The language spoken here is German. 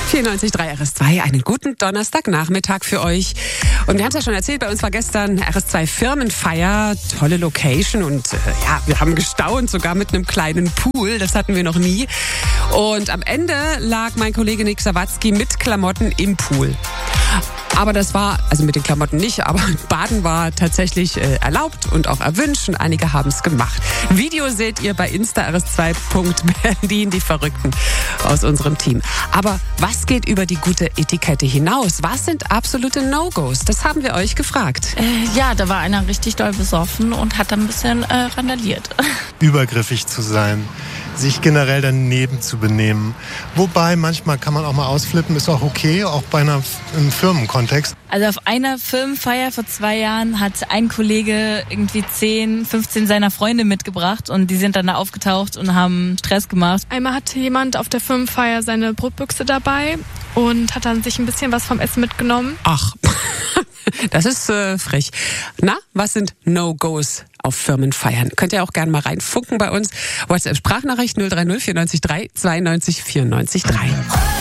94.3 RS2, einen guten Donnerstagnachmittag für euch. Und wir haben es ja schon erzählt, bei uns war gestern RS2 Firmenfeier, tolle Location und wir haben gestaunt, sogar mit einem kleinen Pool, das hatten wir noch nie. Und am Ende lag mein Kollege Nick Sawatzki mit Klamotten im Pool. Aber das war, also mit den Klamotten nicht, aber Baden war tatsächlich erlaubt und auch erwünscht und einige haben es gemacht. Video seht ihr bei insta-rs2.berlin, die Verrückten aus unserem Team. Aber was geht über die gute Etikette hinaus? Was sind absolute No-Gos? Das haben wir euch gefragt. Da war einer richtig doll besoffen und hat dann ein bisschen randaliert. Übergriffig zu sein, sich generell daneben zu benehmen. Wobei, manchmal kann man auch mal ausflippen, ist auch okay, auch bei einem Firmenkontext. Also auf einer Firmenfeier vor 2 Jahren hat ein Kollege irgendwie 15 seiner Freunde mitgebracht und die sind dann da aufgetaucht und haben Stress gemacht. Einmal hatte jemand auf der Firmenfeier seine Brotbüchse dabei und hat dann sich ein bisschen was vom Essen mitgenommen. Ach, das ist frech. Na, was sind No-Gos auf Firmenfeiern? Könnt ihr auch gerne mal reinfunken bei uns. WhatsApp-Sprachnachricht 030 94 3 92 94 3.